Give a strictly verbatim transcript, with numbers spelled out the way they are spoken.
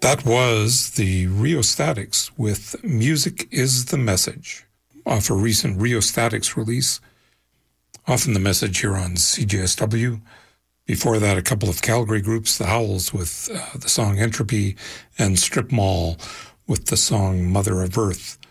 That was the Rheostatics with Music is the Message, off a recent Rheostatics release, often the message here on C J S W. Before that, a couple of Calgary groups, The Howls with uh, the song Entropy, and Strip Mall with the song Mother of Earth.